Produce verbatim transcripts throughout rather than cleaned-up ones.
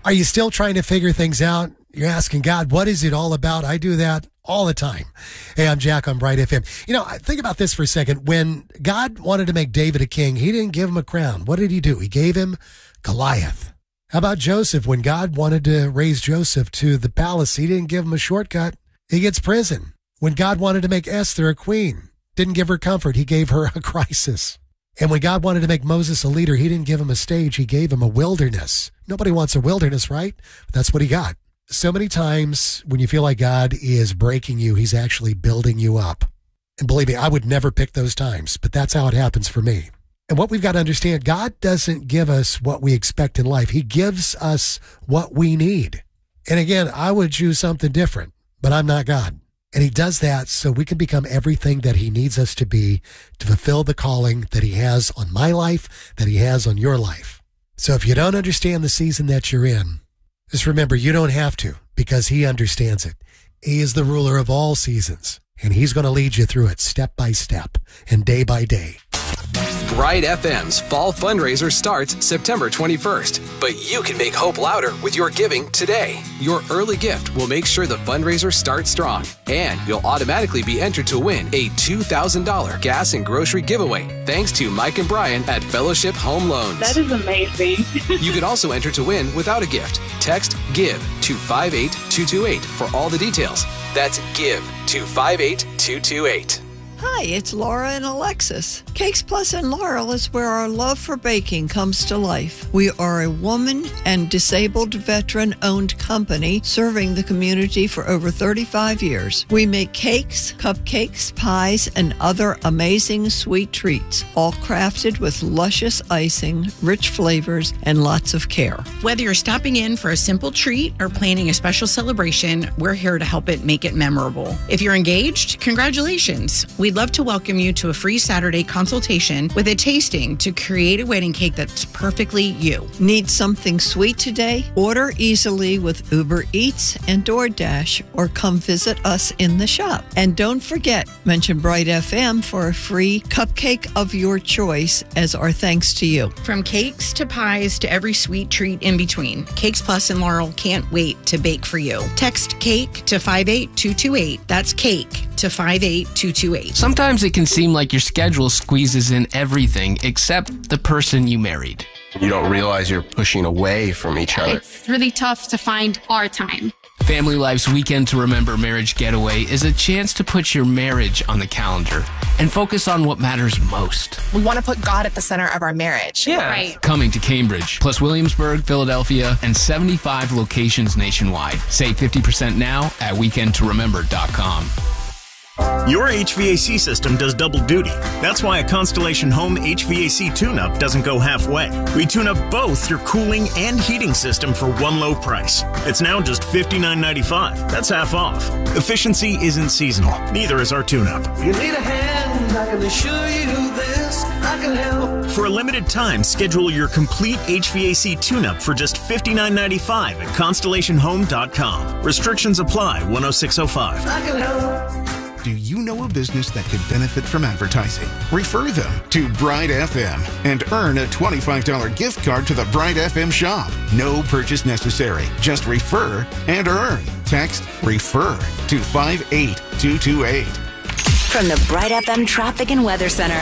Are you still trying to figure things out? You're asking God, what is it all about? I do that all the time. Hey, I'm Jack on Bright F M. You know, think about this for a second. When God wanted to make David a king, he didn't give him a crown. What did he do? He gave him Goliath. How about Joseph? When God wanted to raise Joseph to the palace, he didn't give him a shortcut. He gets prison. When God wanted to make Esther a queen, didn't give her comfort. He gave her a crisis. And when God wanted to make Moses a leader, he didn't give him a stage. He gave him a wilderness. Nobody wants a wilderness, right? But that's what he got. So many times when you feel like God is breaking you, he's actually building you up. And believe me, I would never pick those times, but that's how it happens for me. And what we've got to understand, God doesn't give us what we expect in life. He gives us what we need. And again, I would choose something different, but I'm not God. And he does that so we can become everything that he needs us to be to fulfill the calling that he has on my life, that he has on your life. So if you don't understand the season that you're in, just remember, you don't have to, because he understands it. He is the ruler of all seasons, and he's going to lead you through it step by step and day by day. Bright F M's fall fundraiser starts September twenty-first, but you can make hope louder with your giving today. Your early gift will make sure the fundraiser starts strong, and you'll automatically be entered to win a two thousand dollars gas and grocery giveaway thanks to Mike and Brian at Fellowship Home Loans. That is amazing. You could also enter to win without a gift. Text GIVE to five eight two two eight for all the details. That's GIVE to five eight two two eight. Hi, it's Laura and Alexis. Cakes Plus in Laurel is where our love for baking comes to life. We are a woman and disabled veteran-owned company serving the community for over thirty-five years. We make cakes, cupcakes, pies, and other amazing sweet treats, all crafted with luscious icing, rich flavors, and lots of care. Whether you're stopping in for a simple treat or planning a special celebration, we're here to help it make it memorable. If you're engaged, congratulations. We'd love to welcome you to a free Saturday consultation with a tasting to create a wedding cake that's perfectly you. Need something sweet today? Order easily with Uber Eats and DoorDash, or come visit us in the shop. And don't forget, mention Bright F M for a free cupcake of your choice as our thanks to you. From cakes to pies to every sweet treat in between, Cakes Plus and Laurel can't wait to bake for you. Text CAKE to five eight two two eight. That's CAKE to five eight two two eight. Sometimes it can seem like your schedule squeezes in everything except the person you married. You don't realize you're pushing away from each other. It's really tough to find our time. Family Life's Weekend to Remember Marriage Getaway is a chance to put your marriage on the calendar and focus on what matters most. We want to put God at the center of our marriage. Yeah. Right. Coming to Cambridge, plus Williamsburg, Philadelphia, and seventy-five locations nationwide. Save fifty percent now at weekend to remember dot com. Your H V A C system does double duty. That's why a Constellation Home H V A C tune-up doesn't go halfway. We tune up both your cooling and heating system for one low price. It's now just fifty-nine ninety-five. That's half off. Efficiency isn't seasonal. Neither is our tune-up. You need a hand, I can assure you this, I can help. For a limited time, schedule your complete H V A C tune-up for just fifty-nine ninety-five at constellation home dot com. Restrictions apply. one oh six oh five. I can help. Do you know a business that could benefit from advertising? Refer them to Bright F M and earn a twenty-five dollars gift card to the Bright F M shop. No purchase necessary. Just refer and earn. Text REFER to five eight two two eight. From the Bright F M Traffic and Weather Center.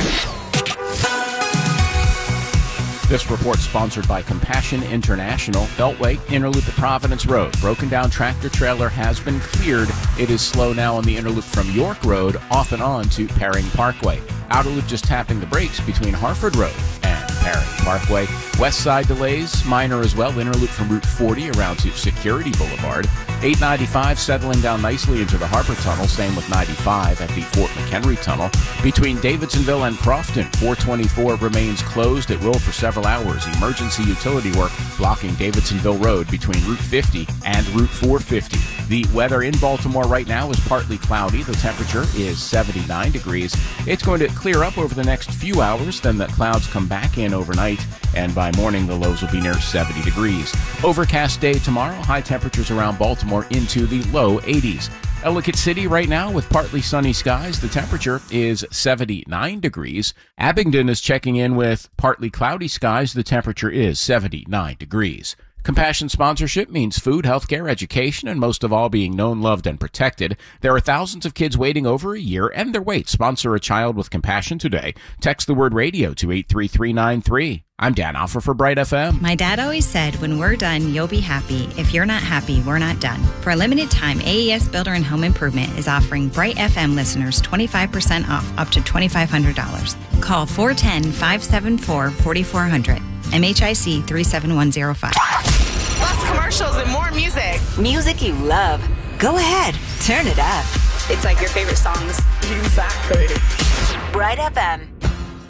This report sponsored by Compassion International. Beltway, inner loop at Providence Road. Broken down tractor trailer has been cleared. It is slow now on the inner loop from York Road off and on to Perring Parkway. Outer loop just tapping the brakes between Harford Road and Perring Parkway. West side delays, minor as well. Inner loop from Route forty around to Security Boulevard. eight ninety-five settling down nicely into the Harbor Tunnel. Same with ninety-five at the Fort McHenry Tunnel. Between Davidsonville and Crofton, four twenty-four remains closed. It will for several hours. Emergency utility work blocking Davidsonville Road between Route fifty and Route four fifty. The weather in Baltimore right now is partly cloudy. The temperature is seventy-nine degrees. It's going to clear up over the next few hours. Then the clouds come back in overnight, and by morning the lows will be near seventy degrees. Overcast day tomorrow. High temperatures around Baltimore into the low eighties. Ellicott City right now with partly sunny skies. The temperature is seventy-nine degrees. Abingdon is checking in with partly cloudy skies. The temperature is seventy-nine degrees. Compassion sponsorship means food, healthcare, education, and most of all, being known, loved, and protected. There are thousands of kids waiting over a year and their wait. Sponsor a child with compassion today. Text the word radio to eight three three nine three. I'm Dan Alpha for Bright F M. My dad always said, when we're done, you'll be happy. If you're not happy, we're not done. For a limited time, A E S Builder and Home Improvement is offering Bright F M listeners twenty-five percent off up to twenty-five hundred dollars. Call four one zero, five seven four, four four zero zero. M H I C three seven one zero five. Less commercials and more music. Music you love. Go ahead. Turn it up. It's like your favorite songs. Exactly. Bright F M.